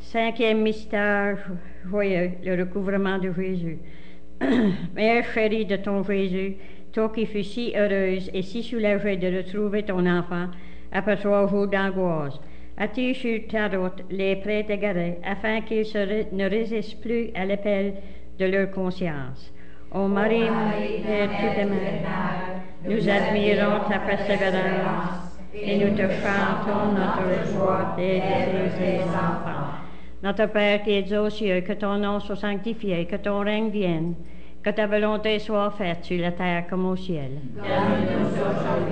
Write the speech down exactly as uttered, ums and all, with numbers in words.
Cinquième mystère joyeux, le recouvrement de Jésus. Mère chérie de ton Jésus, toi qui fus si heureuse et si soulagée de retrouver ton enfant après trois jours d'angoisse, as-tu sur ta route les prêtres égarés afin qu'ils se re- ne résistent plus à l'appel de leur conscience? Ô Marie, Mère toute mère, nous admirons ta persévérance et nous te chantons notre joie d'aider tes enfants. Notre Père qui es aux cieux, que ton nom soit sanctifié, que ton règne vienne, que ta volonté soit faite sur la terre comme au ciel. Donne-nous aujourd'hui